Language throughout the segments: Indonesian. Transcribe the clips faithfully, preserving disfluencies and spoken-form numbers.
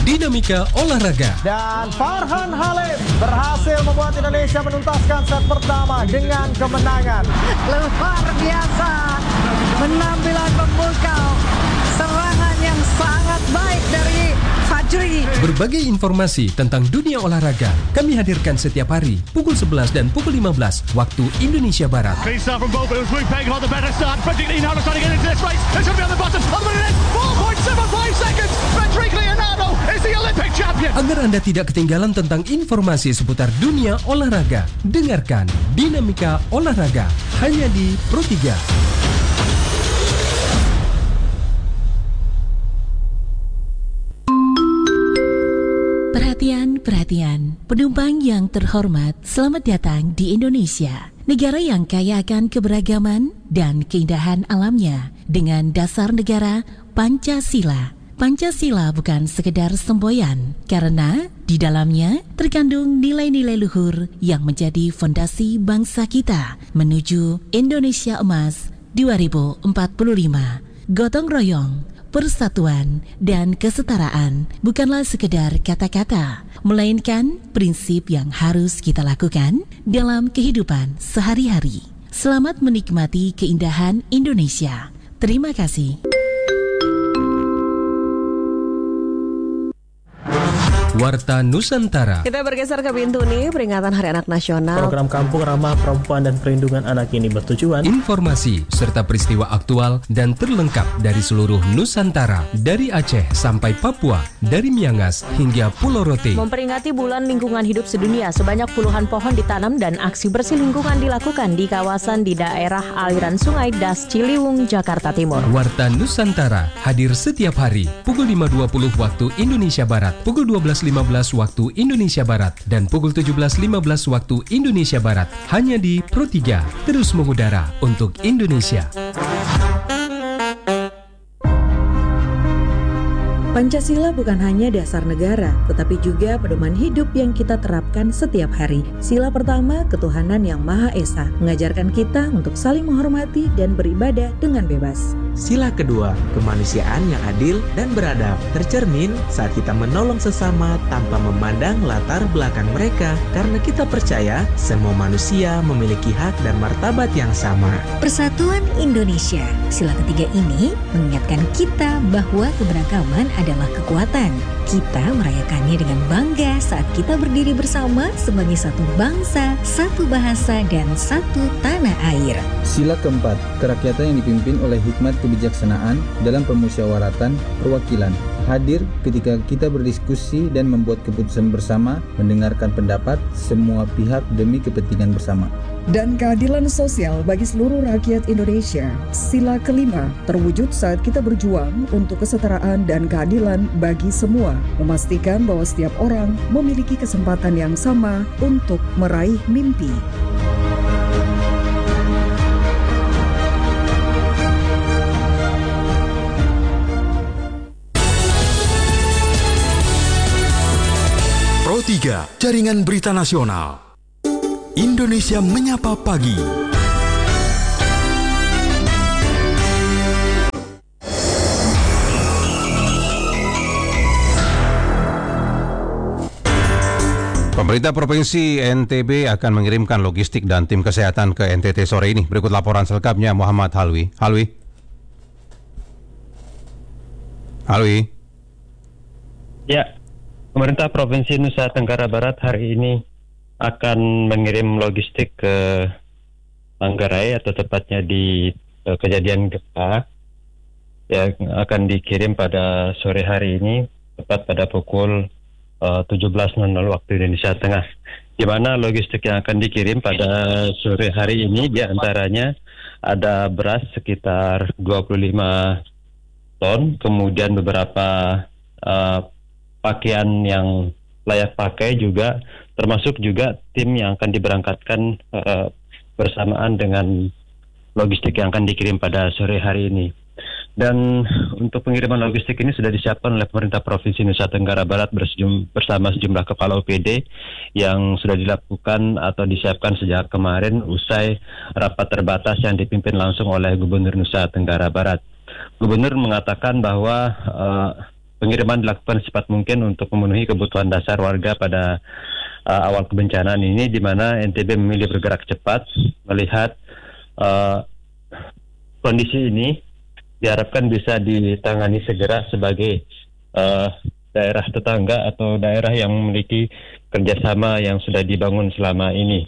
Dinamika Olahraga. Dan Farhan Halim berhasil membuat Indonesia menuntaskan set pertama dengan kemenangan. Luar biasa, penampilan memukau, serangan yang sangat baik dari Fajri. Berbagai informasi tentang dunia olahraga kami hadirkan setiap hari pukul sebelas dan pukul lima belas waktu Indonesia Barat. Agar Anda tidak ketinggalan tentang informasi seputar dunia olahraga, dengarkan Dinamika Olahraga hanya di Pro tiga. Perhatian, perhatian, penumpang yang terhormat, selamat datang di Indonesia, negara yang kaya akan keberagaman dan keindahan alamnya dengan dasar negara Pancasila. Pancasila bukan sekedar semboyan, karena di dalamnya terkandung nilai-nilai luhur yang menjadi fondasi bangsa kita menuju Indonesia Emas dua ribu empat puluh lima. Gotong royong, persatuan, dan kesetaraan bukanlah sekedar kata-kata, melainkan prinsip yang harus kita lakukan dalam kehidupan sehari-hari. Selamat menikmati keindahan Indonesia. Terima kasih. Warta Nusantara. Kita bergeser ke Bintuni, peringatan Hari Anak Nasional. Program Kampung Ramah Perempuan dan Perlindungan Anak ini bertujuan Informasi serta peristiwa aktual dan terlengkap dari seluruh Nusantara, dari Aceh sampai Papua, dari Miangas hingga Pulau Rote. Memperingati Bulan Lingkungan Hidup Sedunia, sebanyak puluhan pohon ditanam dan aksi bersih lingkungan dilakukan di kawasan di daerah aliran sungai Das Ciliwung, Jakarta Timur. Warta Nusantara hadir setiap hari pukul lima dua puluh waktu Indonesia Barat, pukul dua belas lima belas waktu Indonesia Barat, dan pukul tujuh belas lima belas waktu Indonesia Barat, hanya di Pro tiga, terus mengudara untuk Indonesia. Pancasila bukan hanya dasar negara, tetapi juga pedoman hidup yang kita terapkan setiap hari. Sila pertama, ketuhanan yang Maha Esa, mengajarkan kita untuk saling menghormati dan beribadah dengan bebas. Sila kedua, kemanusiaan yang adil dan beradab, tercermin saat kita menolong sesama tanpa memandang latar belakang mereka, karena kita percaya semua manusia memiliki hak dan martabat yang sama. Persatuan Indonesia, sila ketiga ini mengingatkan kita bahwa keberagaman adalah kekuatan. Kita merayakannya dengan bangga saat kita berdiri bersama sebagai satu bangsa, satu bahasa, dan satu tanah air. Sila keempat, kerakyatan yang dipimpin oleh hikmat kebijaksanaan dalam permusyawaratan perwakilan. Hadir ketika kita berdiskusi dan membuat keputusan bersama, mendengarkan pendapat semua pihak demi kepentingan bersama. Dan keadilan sosial bagi seluruh rakyat Indonesia. Sila kelima, terwujud saat kita berjuang untuk kesetaraan dan keadilan bagi semua, memastikan bahwa setiap orang memiliki kesempatan yang sama untuk meraih mimpi. Pro tiga, Jaringan Berita Nasional. Indonesia Menyapa Pagi. Pemerintah Provinsi N T B akan mengirimkan logistik dan tim kesehatan ke N T T sore ini. Berikut laporan selengkapnya Muhammad Halwi. Halwi. Halwi. Ya, pemerintah Provinsi Nusa Tenggara Barat hari ini akan mengirim logistik ke Manggarai, atau tepatnya di uh, kejadian gempa yang akan dikirim pada sore hari ini, tepat pada pukul uh, tujuh belas waktu Indonesia Tengah. Di mana logistik yang akan dikirim pada sore hari ini diantaranya ada beras sekitar dua puluh lima ton, kemudian beberapa uh, pakaian yang layak pakai juga, termasuk juga tim yang akan diberangkatkan uh, bersamaan dengan logistik yang akan dikirim pada sore hari ini. Dan untuk pengiriman logistik ini sudah disiapkan oleh pemerintah Provinsi Nusa Tenggara Barat bersejum, bersama sejumlah kepala O P D yang sudah dilakukan atau disiapkan sejak kemarin usai rapat terbatas yang dipimpin langsung oleh Gubernur Nusa Tenggara Barat. Gubernur mengatakan bahwa uh, pengiriman dilakukan secepat mungkin untuk memenuhi kebutuhan dasar warga pada uh, awal kebencanaan ini, di mana N T B memilih bergerak cepat melihat uh, kondisi ini diharapkan bisa ditangani segera sebagai uh, daerah tetangga atau daerah yang memiliki kerjasama yang sudah dibangun selama ini.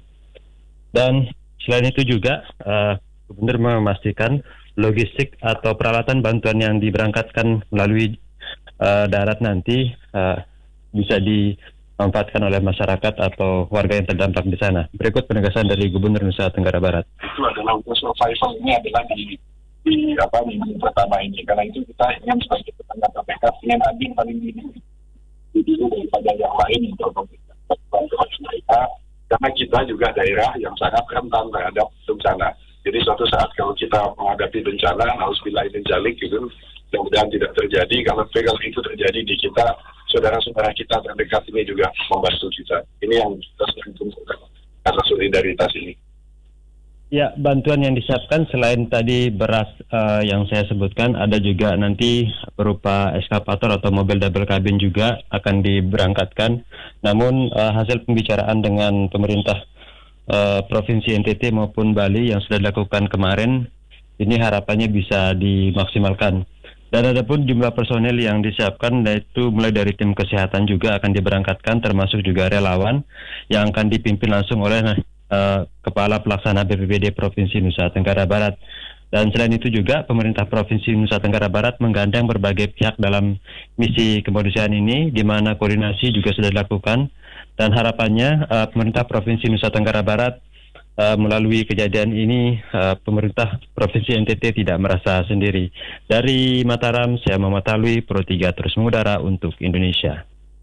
Dan selain itu juga uh, Gubernur memastikan logistik atau peralatan bantuan yang diberangkatkan melalui uh, darat nanti uh, bisa dimanfaatkan oleh masyarakat atau warga yang terdampak di sana. Berikut penegasan dari Gubernur Nusa Tenggara Barat. Itu adalah untuk survival ini adalah di, di apa minggu pertama ini. Karena itu kita ingin sebagai tetangga terdekat ingin adil paling dini dulu daripada yang lain untuk bantuan mereka. Karena kita juga daerah yang sangat rentan terhadap bencana. Jadi suatu saat kalau kita menghadapi bencana, nauzubillah min dzalik gitu, mudah-mudahan tidak terjadi. Kalau kalau itu terjadi di kita, saudara-saudara kita terdekat ini juga membantu kita. Ini yang kita sedang tunggukan karena solidaritas ini. Ya, bantuan yang disiapkan selain tadi beras uh, yang saya sebutkan, ada juga nanti berupa eskavator atau mobil double cabin juga akan diberangkatkan. Namun uh, hasil pembicaraan dengan pemerintah Uh, Provinsi N T T maupun Bali yang sudah dilakukan kemarin, ini harapannya bisa dimaksimalkan. Dan ada pun jumlah personel yang disiapkan, yaitu mulai dari tim kesehatan juga akan diberangkatkan, termasuk juga relawan yang akan dipimpin langsung oleh uh, Kepala Pelaksana B P B D Provinsi Nusa Tenggara Barat. Dan selain itu juga pemerintah Provinsi Nusa Tenggara Barat menggandeng berbagai pihak dalam misi kemanusiaan ini, di mana koordinasi juga sudah dilakukan. Dan harapannya uh, pemerintah Provinsi Nusa Tenggara Barat uh, melalui kejadian ini, uh, pemerintah Provinsi N T T tidak merasa sendiri. Dari Mataram, saya Muhammad Halwi, Pro tiga terus mengudara untuk Indonesia.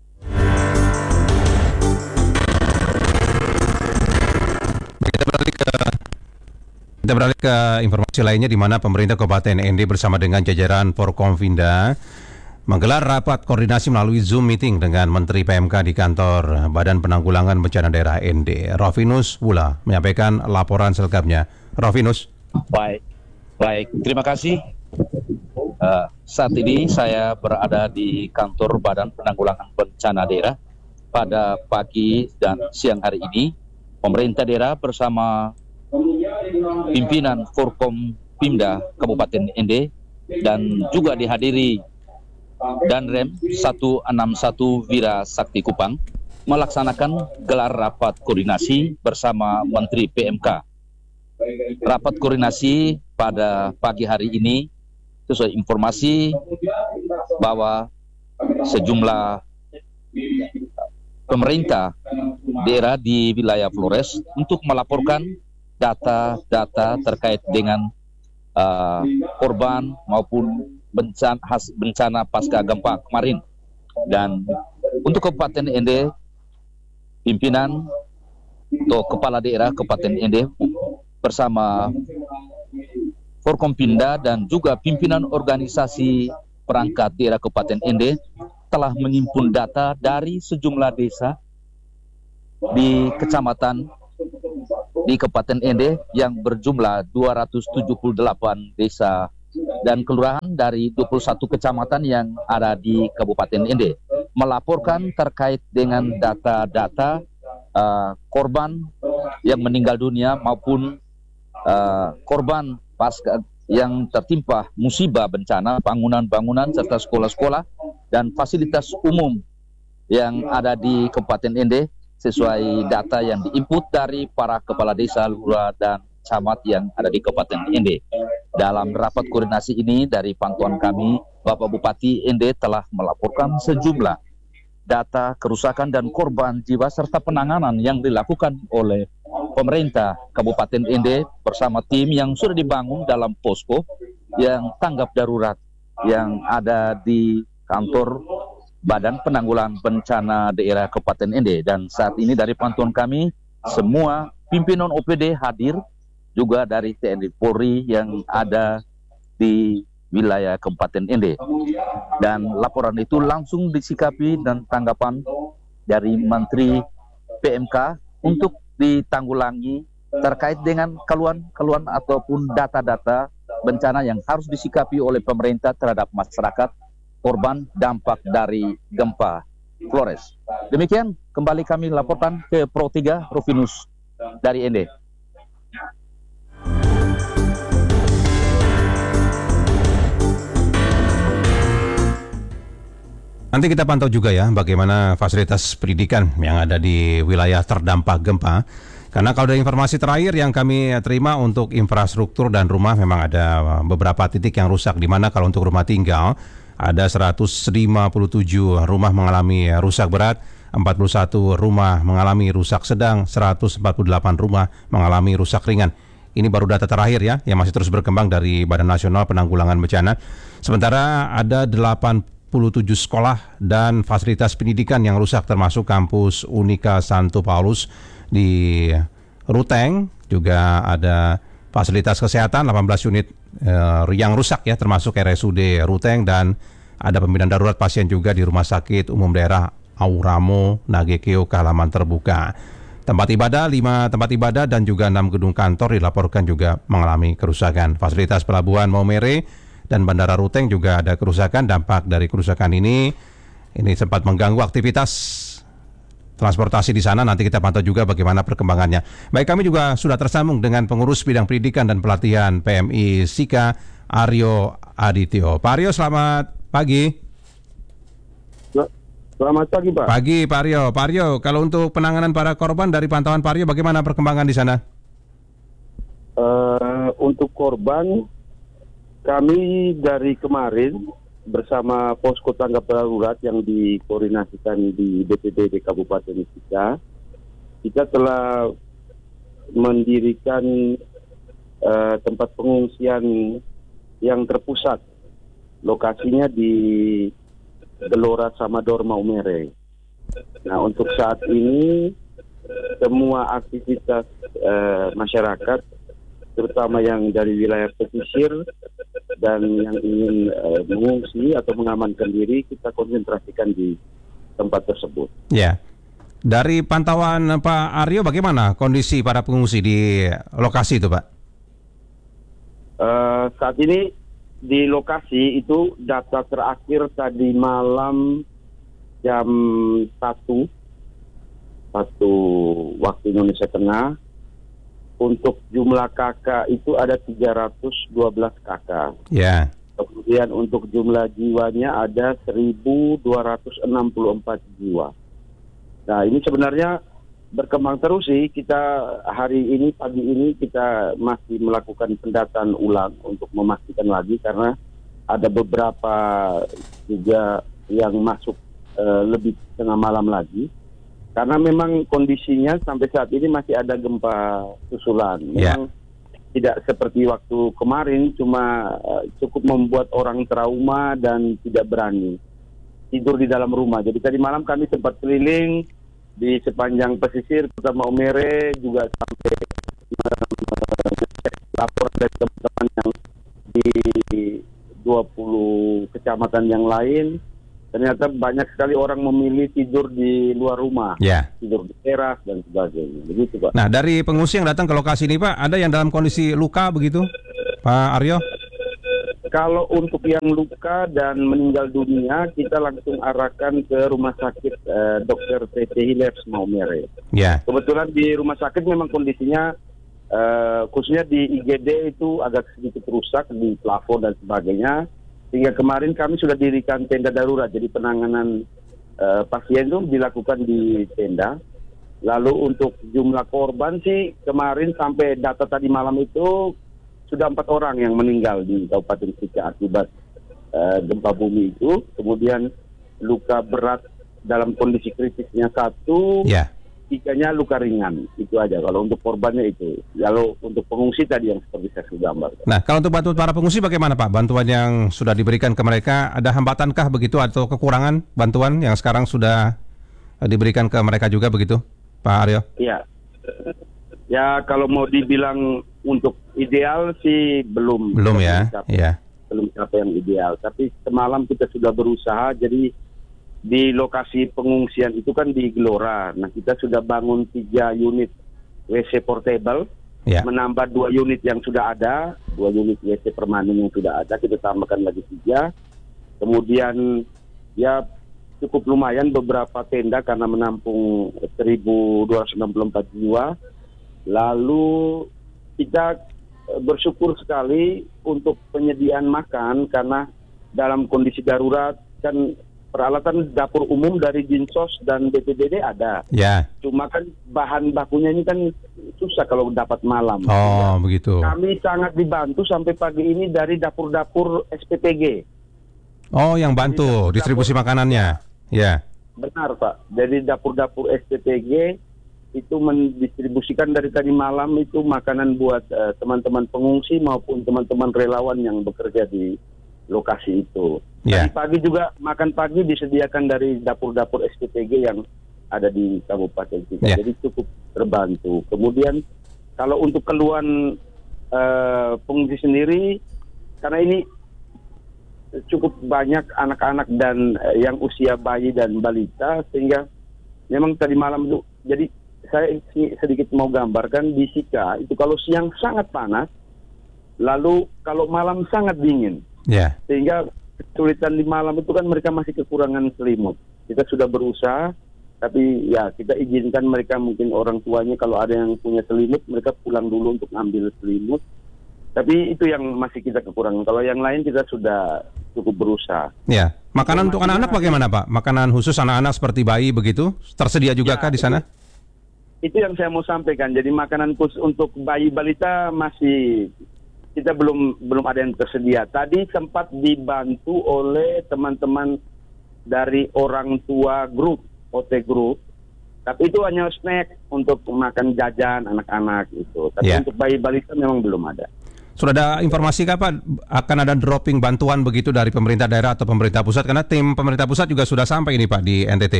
Kita beralih ke kita beralih ke informasi lainnya, di mana pemerintah Kabupaten N D bersama dengan jajaran Forkompinda menggelar rapat koordinasi melalui Zoom meeting dengan Menteri P M K di kantor Badan Penanggulangan Bencana Daerah N D. Rofinus Wula menyampaikan laporan selengkapnya. Rofinus. Baik, baik. Terima kasih. Uh, saat ini saya berada di kantor Badan Penanggulangan Bencana Daerah. Pada pagi dan siang hari ini, pemerintah daerah bersama pimpinan Forkompinda Kabupaten N D dan juga dihadiri dan Rem seratus enam puluh satu Wira Sakti Kupang melaksanakan gelar rapat koordinasi bersama Menteri P M K. Rapat koordinasi pada pagi hari ini sesuai informasi bahwa sejumlah pemerintah daerah di wilayah Flores untuk melaporkan data-data terkait dengan uh, korban maupun bencana, has, bencana pasca gempa kemarin. Dan untuk Kabupaten N D, pimpinan atau kepala daerah Kabupaten N D bersama Forkompinda dan juga pimpinan organisasi perangkat daerah Kabupaten N D telah menghimpun data dari sejumlah desa di kecamatan di Kabupaten N D yang berjumlah dua ratus tujuh puluh delapan desa dan kelurahan dari dua puluh satu kecamatan yang ada di Kabupaten N D melaporkan terkait dengan data-data uh, korban yang meninggal dunia maupun uh, korban pasca yang tertimpa musibah bencana, bangunan-bangunan serta sekolah-sekolah dan fasilitas umum yang ada di Kabupaten N D sesuai data yang diinput dari para kepala desa, lurah dan camat yang ada di Kabupaten N D. Dalam rapat koordinasi ini, dari pantauan kami, Bapak Bupati N D telah melaporkan sejumlah data kerusakan dan korban jiwa serta penanganan yang dilakukan oleh pemerintah Kabupaten N D bersama tim yang sudah dibangun dalam posko yang tanggap darurat yang ada di kantor Badan Penanggulangan Bencana Daerah Kabupaten N D. Dan saat ini dari pantauan kami, semua pimpinan O P D hadir, juga dari T N I Polri yang ada di wilayah Kabupaten N D. Dan laporan itu langsung disikapi dan tanggapan dari Menteri P M K untuk ditanggulangi terkait dengan keluhan-keluhan ataupun data-data bencana yang harus disikapi oleh pemerintah terhadap masyarakat korban dampak dari gempa Flores. Demikian kembali kami laporkan ke Pro tiga Rufinus dari N D. Nanti kita pantau juga ya bagaimana fasilitas pendidikan yang ada di wilayah terdampak gempa. Karena kalau dari informasi terakhir yang kami terima untuk infrastruktur dan rumah memang ada beberapa titik yang rusak, di mana kalau untuk rumah tinggal ada seratus lima puluh tujuh rumah mengalami rusak berat, empat puluh satu rumah mengalami rusak sedang, seratus empat puluh delapan rumah mengalami rusak ringan. Ini baru data terakhir ya, yang masih terus berkembang dari Badan Nasional Penanggulangan Bencana. Sementara ada delapan puluh tujuh sekolah dan fasilitas pendidikan yang rusak, termasuk kampus Unika Santo Paulus di Ruteng. Juga ada fasilitas kesehatan, delapan belas unit eh, yang rusak ya, termasuk R S U D Ruteng, dan ada pembinaan darurat pasien juga di Rumah Sakit Umum Daerah Auramo Nagekeo Halaman Terbuka. Tempat ibadah, lima tempat ibadah dan juga enam gedung kantor dilaporkan juga mengalami kerusakan. Fasilitas pelabuhan Maumere dan Bandara Ruteng juga ada kerusakan. Dampak dari kerusakan ini ini sempat mengganggu aktivitas transportasi di sana. Nanti kita pantau juga bagaimana perkembangannya. Baik, kami juga sudah tersambung dengan pengurus bidang pendidikan dan pelatihan P M I Sika, Aryo Adityo. Pak Aryo, selamat pagi. Selamat pagi, Pak. Pagi, Pak Aryo. Pak Aryo, kalau untuk penanganan para korban dari pantauan Pak Aryo, bagaimana perkembangan di sana? Uh, untuk korban, kami dari kemarin bersama posko tanggap darurat yang dikoordinasikan di B P B D Kabupaten Sika, kita telah mendirikan uh, tempat pengungsian yang terpusat. Lokasinya di Gelora Samador Maumere. Nah, untuk saat ini semua aktivitas uh, masyarakat, terutama yang dari wilayah pesisir dan yang ingin uh, mengungsi atau mengamankan diri, kita konsentrasikan di tempat tersebut. Ya, dari pantauan Pak Aryo, bagaimana kondisi para pengungsi di lokasi itu, Pak? Uh, saat ini di lokasi itu data terakhir tadi malam jam satu satu waktu Indonesia Tengah. Untuk jumlah kakak itu ada tiga ratus dua belas kakak. Ya. Kemudian untuk jumlah jiwanya ada seribu dua ratus enam puluh empat jiwa. Nah, ini sebenarnya berkembang terus sih. Kita hari ini, pagi ini kita masih melakukan pendataan ulang untuk memastikan lagi, karena ada beberapa juga yang masuk uh, lebih tengah malam lagi. Karena memang kondisinya sampai saat ini masih ada gempa susulan. Memang yeah. tidak seperti waktu kemarin, cuma uh, cukup membuat orang trauma dan tidak berani tidur di dalam rumah. Jadi tadi malam kami sempat keliling di sepanjang pesisir, terutama Maumere, juga sampai uh, lapor dari teman-teman yang di dua puluh kecamatan yang lain. Ternyata banyak sekali orang memilih tidur di luar rumah, ya. tidur di teras dan sebagainya. Begitu, Pak. Nah, dari pengungsi yang datang ke lokasi ini, Pak, ada yang dalam kondisi luka begitu, Pak Aryo? Kalau untuk yang luka dan meninggal dunia, kita langsung arahkan ke rumah sakit eh, dokter T T Hilaire Maumere. Ya. Kebetulan di rumah sakit memang kondisinya, eh, khususnya di I G D itu agak sedikit rusak di plafon dan sebagainya. Sehingga kemarin kami sudah dirikan tenda darurat, jadi penanganan uh, pasien itu dilakukan di tenda. Lalu untuk jumlah korban sih kemarin sampai data tadi malam itu sudah empat orang yang meninggal di Kabupaten Sika akibat uh, gempa bumi itu. Kemudian luka berat dalam kondisi kritisnya satu, yeah. tiganya luka ringan. Itu aja kalau untuk korbannya itu. Lalu untuk pengungsi tadi yang seperti saya sudah gambarkan. Nah, kalau untuk bantuan para pengungsi bagaimana, Pak? Bantuan yang sudah diberikan ke mereka, ada hambatankah begitu atau kekurangan bantuan yang sekarang sudah diberikan ke mereka juga begitu, Pak Aryo? Iya. Ya, kalau mau dibilang untuk ideal sih belum. Belum ya? Iya. Belum sampai yang ideal. Tapi semalam kita sudah berusaha, jadi di lokasi pengungsian itu kan di Gelora. Nah, kita sudah bangun tiga unit W C portable, ya. menambah dua unit yang sudah ada, dua unit W C permanen yang sudah ada, kita tambahkan lagi tiga. Kemudian ya cukup lumayan beberapa tenda karena menampung seribu dua ratus enam puluh empat jiwa. Lalu kita bersyukur sekali untuk penyediaan makan karena dalam kondisi darurat kan peralatan dapur umum dari Dinsos dan B P B D ada. Ya. Cuma kan bahan bakunya ini kan susah kalau dapat malam. Oh, ya. Begitu. Kami sangat dibantu sampai pagi ini dari dapur-dapur S P P G. Oh, yang bantu distribusi makanannya. Ya. Benar, Pak. Jadi dapur-dapur S P P G itu mendistribusikan dari tadi malam itu makanan buat uh, teman-teman pengungsi maupun teman-teman relawan yang bekerja di lokasi itu. Yeah. Tadi pagi juga makan pagi disediakan dari dapur-dapur S P P G yang ada di kabupaten kita. Yeah. Jadi cukup terbantu. Kemudian kalau untuk keluhan uh, pengungsi sendiri, karena ini cukup banyak anak-anak dan uh, yang usia bayi dan balita, sehingga memang tadi malam itu, jadi saya sedikit mau gambarkan di Sika itu kalau siang sangat panas, lalu kalau malam sangat dingin. Ya. Sehingga kesulitan di malam itu kan mereka masih kekurangan selimut. Kita sudah berusaha, tapi ya kita izinkan mereka, mungkin orang tuanya kalau ada yang punya selimut, mereka pulang dulu untuk ambil selimut. Tapi itu yang masih kita kekurangan. Kalau yang lain kita sudah cukup berusaha. Ya. Makanan untuk anak-anak bagaimana, Pak? Makanan khusus anak-anak seperti bayi begitu? Tersedia juga kah di sana? Itu yang saya mau sampaikan. Jadi makanan khusus untuk bayi balita masih kita belum belum ada yang tersedia. Tadi sempat dibantu oleh teman-teman dari orang tua grup, O T grup. Tapi itu hanya snack untuk makan jajan anak-anak itu. Tapi yeah. untuk bayi balita memang belum ada. Sudah ada informasi kah, Pak, akan ada dropping bantuan begitu dari pemerintah daerah atau pemerintah pusat? Karena tim pemerintah pusat juga sudah sampai ini, Pak, di N T T.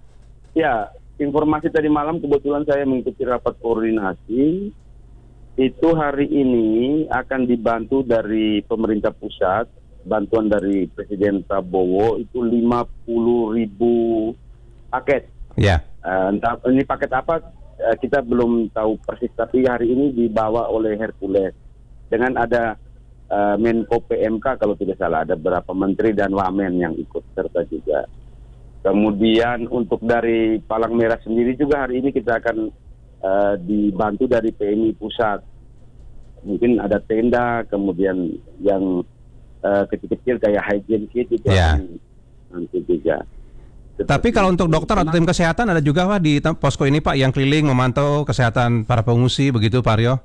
Ya, informasi tadi malam kebetulan saya mengikuti rapat koordinasi. Itu hari ini akan dibantu dari pemerintah pusat, bantuan dari Presiden Prabowo itu lima puluh ribu paket. Ya. Uh, entah ini paket apa uh, kita belum tahu persis, tapi hari ini dibawa oleh Hercules dengan ada uh, Menko P M K kalau tidak salah, ada beberapa menteri dan wamen yang ikut serta juga. Kemudian untuk dari Palang Merah sendiri juga hari ini kita akan Uh, dibantu dari P M I pusat, mungkin ada tenda, kemudian yang uh, kecil-kecil kayak hygiene kit itu yeah. nanti juga. Tapi kalau untuk dokter atau tim kesehatan ada juga, Pak, di posko ini, Pak, yang keliling memantau kesehatan para pengungsi begitu, Pak Aryo?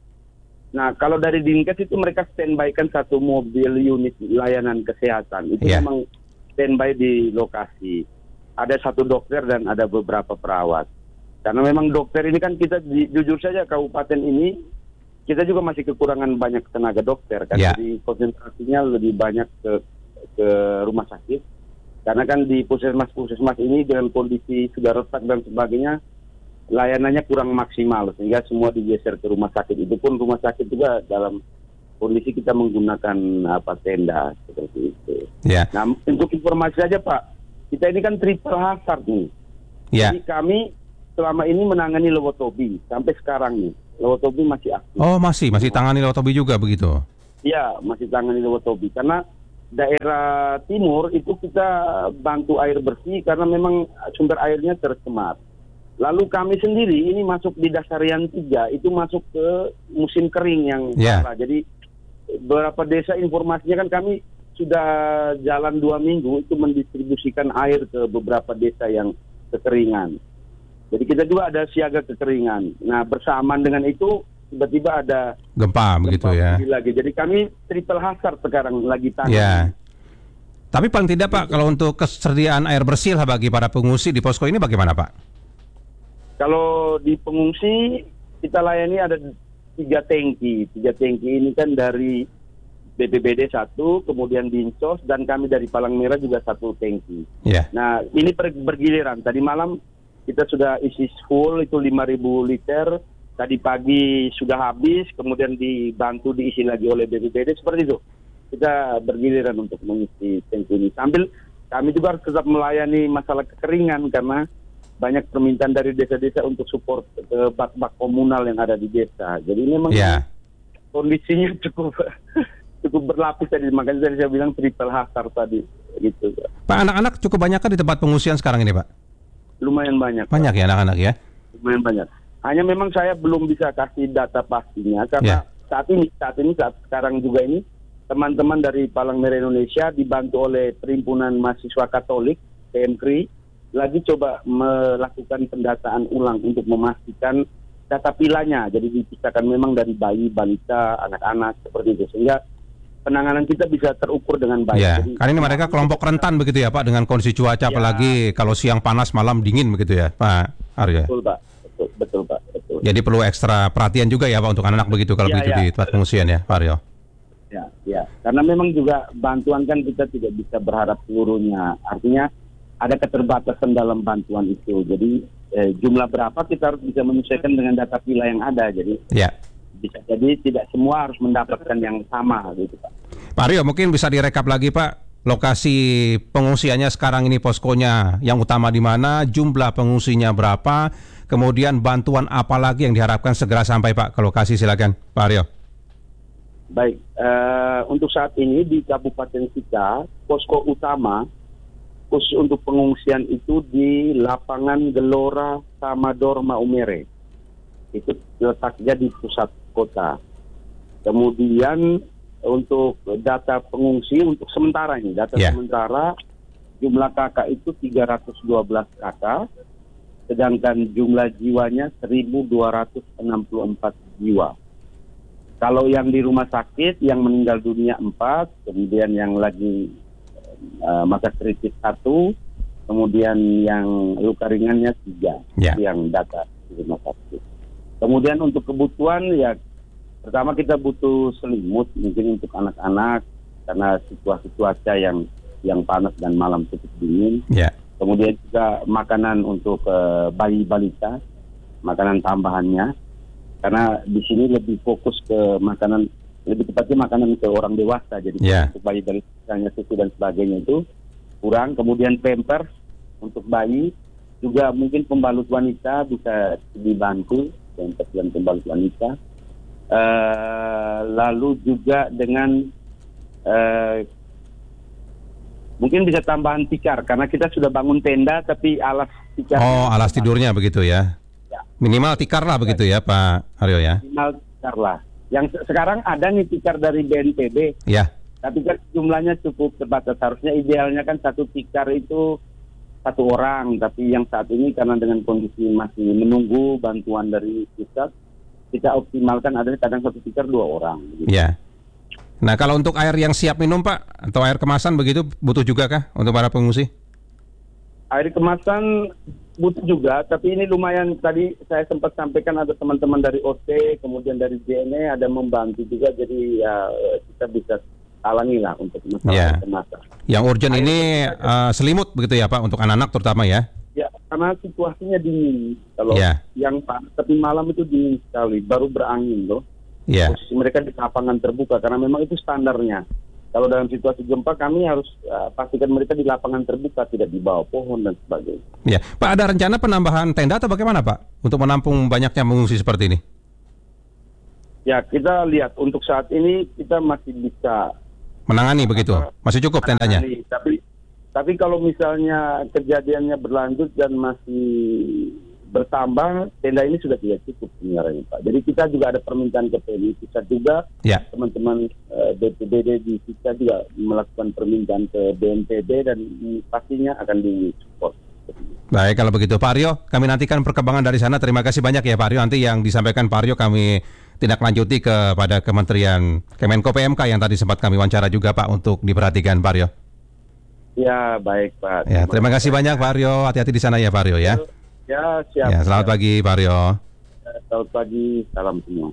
Nah, kalau dari Dinkes itu mereka standby-kan satu mobil unit layanan kesehatan itu yeah. memang standby di lokasi. Ada satu dokter dan ada beberapa perawat. Karena memang dokter ini kan kita di, jujur saja kabupaten ini kita juga masih kekurangan banyak tenaga dokter kan. Yeah. Jadi konsentrasinya lebih banyak ke ke rumah sakit. Karena kan di puskesmas-puskesmas ini dengan kondisi sudah retak dan sebagainya, layanannya kurang maksimal sehingga semua digeser ke rumah sakit. Itu pun rumah sakit juga dalam kondisi kita menggunakan apa tenda seperti itu. Yeah. Nah, untuk informasi saja, Pak, kita ini kan triple hazard nih. Yeah. Jadi kami selama ini menangani Lewotobi sampai sekarang nih. Lewotobi masih aktif. Oh, masih masih tangani Lewotobi juga begitu. Iya, masih tangani Lewotobi karena daerah timur itu kita bantu air bersih karena memang sumber airnya tercemar. Lalu kami sendiri ini masuk di Dasarian tiga itu masuk ke musim kering yang yeah. parah. Jadi beberapa desa informasinya kan kami sudah jalan dua minggu itu mendistribusikan air ke beberapa desa yang kekeringan. Jadi kita juga ada siaga kekeringan. Nah, bersamaan dengan itu tiba-tiba ada gempa, gempa begitu ya. Lagi. Jadi kami triple hazard sekarang lagi tangani. Ya. Tapi paling tidak, Pak, kalau untuk kesediaan air bersih lah bagi para pengungsi di posko ini bagaimana, Pak? Kalau di pengungsi kita layani ada tiga tangki. Tiga tangki ini kan dari B P B D satu, kemudian Dinsos, dan kami dari Palang Merah juga satu tangki. Yeah. Nah, ini ber- bergiliran. Tadi malam kita sudah isi full itu lima ribu liter. Tadi pagi sudah habis, kemudian dibantu diisi lagi oleh B P B D seperti itu. Kita bergiliran untuk mengisi tangki ini. Sambil kami juga harus tetap melayani masalah kekeringan karena banyak permintaan dari desa-desa untuk support ke bak-bak komunal yang ada di desa. Jadi memang yeah. kondisinya cukup cukup berlapis tadi. Makanya tadi saya bilang triple hazard tadi. gitu. Pak, anak-anak cukup banyak kan di tempat pengungsian sekarang ini, Pak? Lumayan banyak. Banyak ya anak-anak ya? Lumayan banyak. Hanya memang saya belum bisa kasih data pastinya karena Ya. saat ini saat ini saat sekarang juga ini teman-teman dari Palang Merah Indonesia dibantu oleh Perhimpunan Mahasiswa Katolik P M K R I lagi coba melakukan pendataan ulang untuk memastikan data pilanya. Jadi dipisahkan memang dari bayi, balita, anak-anak seperti itu sehingga penanganan kita bisa terukur dengan baik. Ya, Jadi, kan ini mereka kelompok rentan begitu ya Pak, dengan kondisi cuaca, Ya. apalagi kalau siang panas malam dingin begitu ya Pak Aryo. betul Pak, betul, betul Pak, betul. Jadi perlu ekstra perhatian juga ya Pak untuk anak-anak begitu kalau Ya, begitu ya. di tempat pengungsian ya Pak Aryo. Ya, ya. Karena memang juga bantuan kan kita tidak bisa berharap seluruhnya. Artinya ada keterbatasan dalam bantuan itu. Jadi eh, jumlah berapa kita harus bisa menyesuaikan dengan data pila yang ada. Jadi Ya. bisa jadi tidak semua harus mendapatkan yang sama gitu Pak. Pak Aryo, mungkin bisa direkap lagi Pak, lokasi pengungsiannya sekarang ini, poskonya yang utama di mana, jumlah pengungsinya berapa, kemudian bantuan apa lagi yang diharapkan segera sampai Pak ke lokasi, silakan Pak Aryo. Baik, eh, untuk saat ini di Kabupaten Sika, posko utama khusus untuk pengungsian itu di lapangan Gelora Samador Maumere. Itu letaknya di pusat kota. Kemudian untuk data pengungsi untuk sementara ini, data Yeah. sementara jumlah kakak itu tiga ratus dua belas kakak, sedangkan jumlah jiwanya seribu dua ratus enam puluh empat jiwa. Kalau yang di rumah sakit yang meninggal dunia empat, kemudian yang lagi uh, masa kritis satu, kemudian yang luka ringannya tiga, Yeah. yang data di rumah sakit. Kemudian untuk kebutuhan ya pertama kita butuh selimut mungkin untuk anak-anak karena situasi cuaca yang yang panas dan malam cukup dingin. Ya. Kemudian juga makanan untuk uh, bayi balita, makanan tambahannya. Karena di sini lebih fokus ke makanan, lebih tepatnya makanan ke orang dewasa. Jadi Ya. untuk bayi balita, misalnya susu dan sebagainya itu kurang. Kemudian pampers untuk bayi, juga mungkin pembalut wanita bisa dibantu, pampers dan pembalut wanita. Uh, lalu juga dengan uh, mungkin bisa tambahan tikar karena kita sudah bangun tenda tapi alas tikar. Oh, alas tidurnya begitu ya. Minimal tikar lah begitu ya Pak Aryo ya. Minimal tikar lah. Yang se- sekarang ada nih tikar dari B N P B. Ya. Tapi kan jumlahnya cukup terbatas. Harusnya idealnya kan satu tikar itu satu orang. Tapi yang saat ini karena dengan kondisi masih menunggu bantuan dari pusat, kita optimalkan ada kadang satu tikar dua orang. Gitu. Ya. Nah kalau untuk air yang siap minum Pak, atau air kemasan begitu butuh juga kah untuk para pengungsi? Air kemasan butuh juga, tapi ini lumayan tadi saya sempat sampaikan ada teman-teman dari O T, kemudian dari J N E ada membantu juga, jadi ya kita bisa alami lah untuk masalah Ya. air kemasan. Yang urgent ini uh, selimut begitu ya Pak untuk anak-anak terutama ya. Ya, karena situasinya dingin. Kalau Ya. yang panas, tapi malam itu dingin sekali, baru berangin loh. Ya. Posisi mereka di lapangan terbuka, karena memang itu standarnya. Kalau dalam situasi gempa kami harus uh, pastikan mereka di lapangan terbuka, tidak di bawah pohon dan sebagainya. Ya, Pak ada rencana penambahan tenda atau bagaimana Pak untuk menampung banyaknya pengungsi seperti ini? Ya, kita lihat untuk saat ini kita masih bisa Menangani begitu, masih cukup tendanya? menangani. Tapi tapi kalau misalnya kejadiannya berlanjut dan masih bertambah, tenda ini sudah tidak cukup sebenarnya Pak. Jadi kita juga ada permintaan ke P M I pusat juga, Ya. teman-teman uh, B P B D di kita juga melakukan permintaan ke B N P B dan mm, pastinya akan disupport. Baik kalau begitu Pak Aryo, kami nantikan perkembangan dari sana. Terima kasih banyak ya Pak Aryo. Nanti yang disampaikan Pak Aryo kami tindak lanjuti kepada Kementerian Kemenko P M K yang tadi sempat kami wawancara juga Pak untuk diperhatikan Pak Aryo. Ya baik Pak. Ya, terima kasih banyak Pak Aryo. Hati-hati di sana ya Pak Aryo ya. Ya siap. Ya, selamat pagi Pak Aryo. Selamat pagi, salam semua.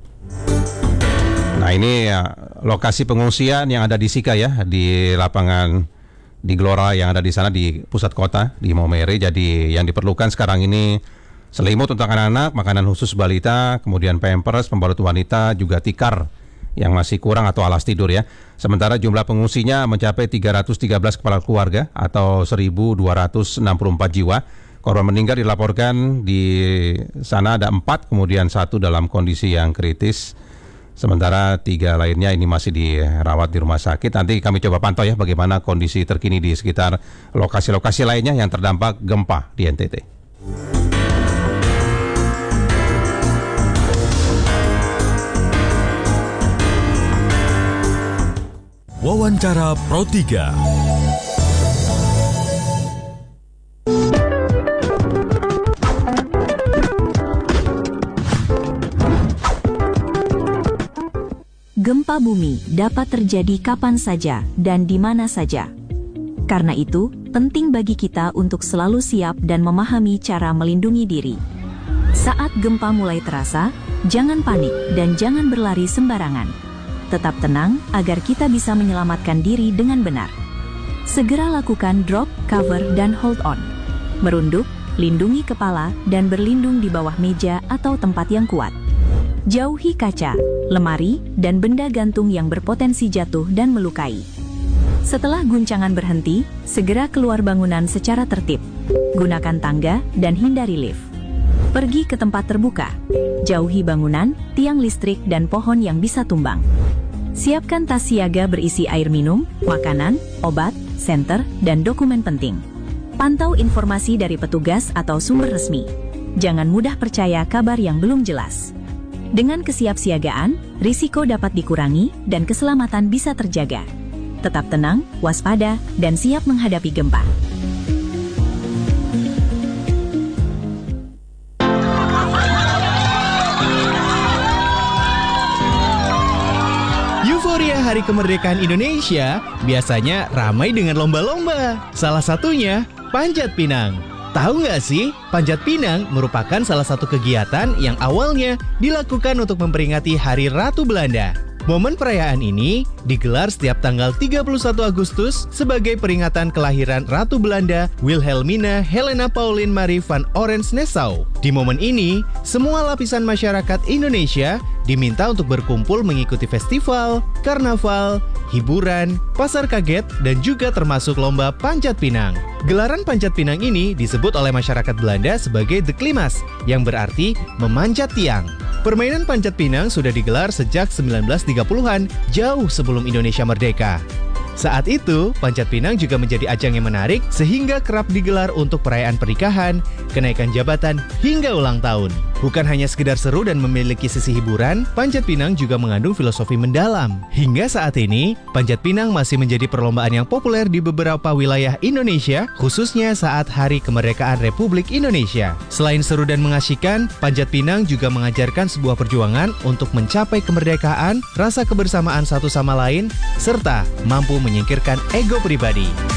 Nah ini ya, lokasi pengungsian yang ada di Sika ya, di lapangan di Gelora yang ada di sana di pusat kota di Maumere. Jadi yang diperlukan sekarang ini selimut untuk anak-anak, makanan khusus balita, kemudian pampers, pembalut wanita, juga tikar yang masih kurang atau alas tidur ya. Sementara jumlah pengungsinya mencapai tiga ratus tiga belas kepala keluarga atau seribu dua ratus enam puluh empat jiwa. Korban meninggal dilaporkan di sana ada empat, kemudian satu dalam kondisi yang kritis. Sementara tiga lainnya ini masih dirawat di rumah sakit. Nanti kami coba pantau ya bagaimana kondisi terkini di sekitar lokasi-lokasi lainnya yang terdampak gempa di N T T. Wawancara Pro tiga. Gempa bumi dapat terjadi kapan saja dan di mana saja. Karena itu, penting bagi kita untuk selalu siap dan memahami cara melindungi diri. Saat gempa mulai terasa, jangan panik dan jangan berlari sembarangan. Tetap tenang agar kita bisa menyelamatkan diri dengan benar. Segera lakukan drop, cover, dan hold on. Merunduk, lindungi kepala, dan berlindung di bawah meja atau tempat yang kuat. Jauhi kaca, lemari, dan benda gantung yang berpotensi jatuh dan melukai. Setelah guncangan berhenti, segera keluar bangunan secara tertib. Gunakan tangga dan hindari lift. Pergi ke tempat terbuka. Jauhi bangunan, tiang listrik, dan pohon yang bisa tumbang. Siapkan tas siaga berisi air minum, makanan, obat, senter, dan dokumen penting. Pantau informasi dari petugas atau sumber resmi. Jangan mudah percaya kabar yang belum jelas. Dengan kesiapsiagaan, risiko dapat dikurangi dan keselamatan bisa terjaga. Tetap tenang, waspada, dan siap menghadapi gempa. Euforia Hari Kemerdekaan Indonesia biasanya ramai dengan lomba-lomba. Salah satunya Panjat Pinang. Tahu nggak sih, Panjat Pinang merupakan salah satu kegiatan yang awalnya dilakukan untuk memperingati Hari Ratu Belanda. Momen perayaan ini digelar setiap tanggal tiga puluh satu Agustus sebagai peringatan kelahiran Ratu Belanda Wilhelmina Helena Pauline Marie van Oranje-Nassau. Di momen ini, semua lapisan masyarakat Indonesia diminta untuk berkumpul mengikuti festival, karnaval, hiburan, pasar kaget, dan juga termasuk lomba Panjat Pinang. Gelaran Panjat Pinang ini disebut oleh masyarakat Belanda sebagai de klimas, yang berarti memanjat tiang. Permainan Panjat Pinang sudah digelar sejak sembilan belas tiga puluhan, jauh sebelum Indonesia merdeka. Saat itu, Panjat Pinang juga menjadi ajang yang menarik sehingga kerap digelar untuk perayaan pernikahan, kenaikan jabatan, hingga ulang tahun. Bukan hanya sekedar seru dan memiliki sisi hiburan, Panjat Pinang juga mengandung filosofi mendalam. Hingga saat ini, Panjat Pinang masih menjadi perlombaan yang populer di beberapa wilayah Indonesia, khususnya saat Hari Kemerdekaan Republik Indonesia. Selain seru dan mengasyikkan, Panjat Pinang juga mengajarkan sebuah perjuangan untuk mencapai kemerdekaan, rasa kebersamaan satu sama lain, serta mampu menyingkirkan ego pribadi.